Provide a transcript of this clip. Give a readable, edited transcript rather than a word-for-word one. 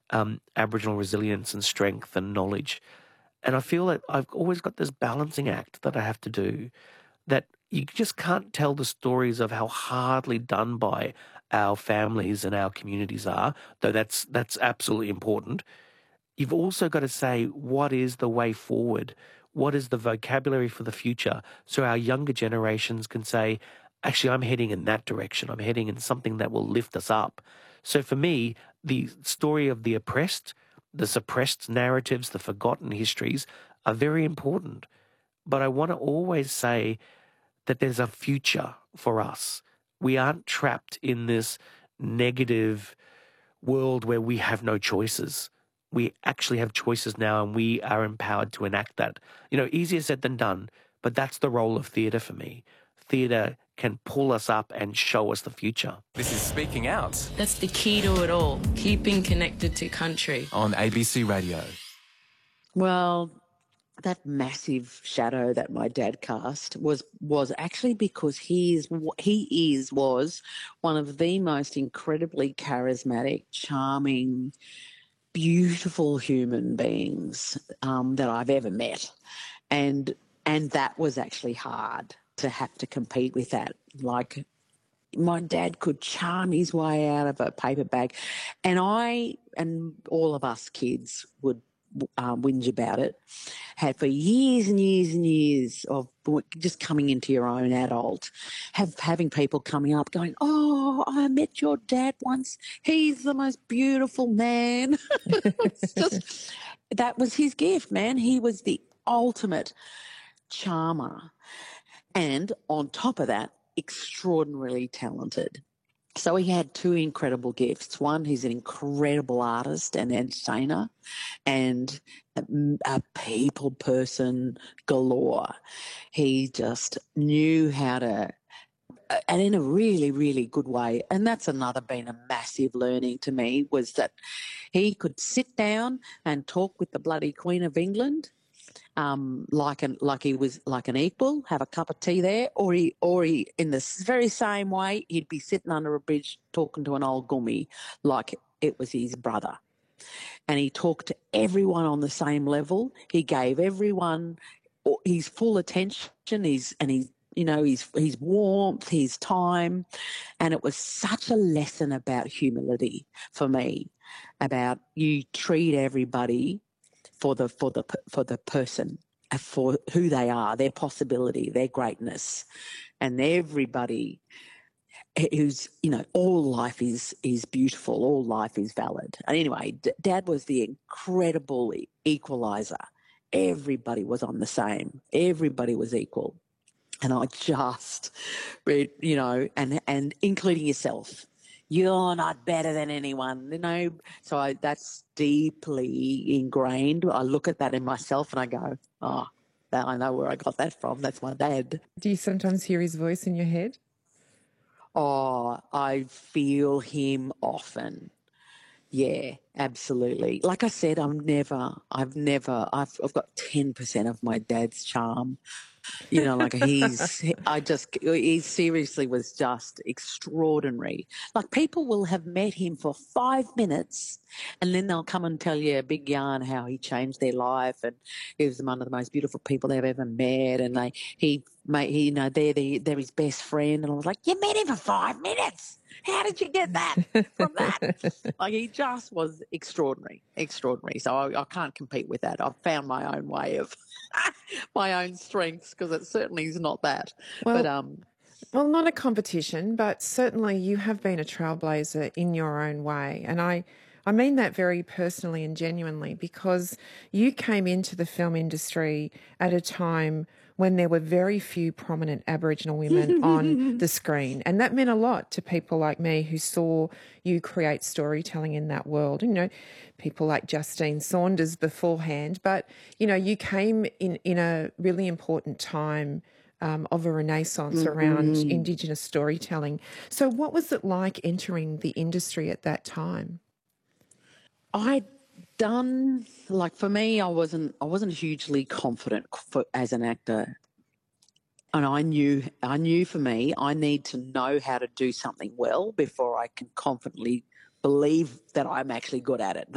Aboriginal resilience and strength and knowledge. And I feel that I've always got this balancing act that I have to do, that you just can't tell the stories of how hardly done by our families and our communities are, though that's absolutely important. You've also got to say, what is the way forward? What is the vocabulary for the future? So our younger generations can say, actually, I'm heading in that direction. I'm heading in something that will lift us up. So for me, the story of the oppressed, the suppressed narratives, the forgotten histories are very important. But I want to always say that there's a future for us. We aren't trapped in this negative world where we have no choices. We actually have choices now, and we are empowered to enact that. Easier said than done, but that's the role of theatre for me. Theatre can pull us up and show us the future. This is Speaking Out That's the key to it all, keeping connected to country. on ABC Radio. Well, that massive shadow that my dad cast was actually because was one of the most incredibly charismatic, charming, beautiful human beings that I've ever met, and that was actually hard to have to compete with that. Like, my dad could charm his way out of a paper bag, and all of us kids would whinge about it, had for years and years and years of just coming into your own adult, having people coming up going, "Oh, I met your dad once. He's the most beautiful man." It's just, that was his gift, man. He was the ultimate charmer. And on top of that, extraordinarily talented. So he had two incredible gifts. One, he's an incredible artist and entertainer, and a people person galore. He just knew how to, and in a really, really good way. And that's been a massive learning to me, was that he could sit down and talk with the bloody Queen of England, like he was like an equal, have a cup of tea there, or he in the very same way, he'd be sitting under a bridge talking to an old gummy like it was his brother. And he talked to everyone on the same level. He gave everyone his full attention, his warmth, his time, and it was such a lesson about humility for me, about you treat everybody for the person, for who they are, their possibility, their greatness, and everybody who's, all life is beautiful, all life is valid. And anyway, Dad was the incredible equalizer. Everybody was on the same. Everybody was equal. And I just, and including yourself. You're not better than anyone, So that's deeply ingrained. I look at that in myself and I go, oh, I know where I got that from. That's my dad. Do you sometimes hear his voice in your head? Oh, I feel him often. Yeah, absolutely. Like I said, I've got 10% of my dad's charm. He seriously was just extraordinary. Like, people will have met him for 5 minutes and then they'll come and tell you a big yarn how he changed their life, and he was one of the most beautiful people they've ever met, and they're his best friend. And I was like, you met him for 5 minutes? How did you get that from that? Like, he just was extraordinary. So I can't compete with that. I've found my own way of my own strengths, because it certainly is not that. Well, not a competition, but certainly you have been a trailblazer in your own way. And I mean that very personally and genuinely, because you came into the film industry at a time when there were very few prominent Aboriginal women on the screen. And that meant a lot to people like me who saw you create storytelling in that world. People like Justine Saunders beforehand. But, you came in a really important time of a renaissance around Indigenous storytelling. So what was it like entering the industry at that time? For me, I wasn't hugely confident as an actor, and I knew for me, I need to know how to do something well before I can confidently believe that I'm actually good at it.